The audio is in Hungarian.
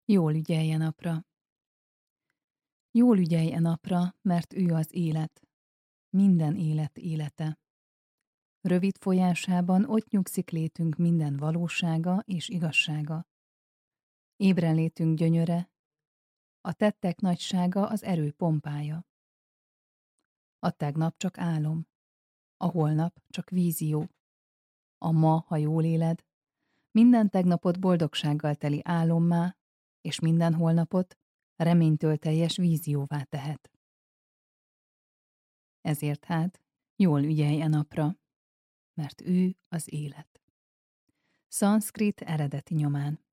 Jól ügyelj e napra. Jól ügyelj e napra, mert ő az élet, minden élet élete. Rövid folyásában ott nyugszik létünk minden valósága és igazsága. Ébrenlétünk gyönyöre, a tettek nagysága az erő pompája. A tegnap csak álom, a holnap csak vízió. A ma, ha jól éled, minden tegnapot boldogsággal teli álommá, és minden holnapot reménytől teljes vízióvá tehet. Ezért hát jól ügyelj e napra, mert ő az élet. Szanszkrit eredeti nyomán.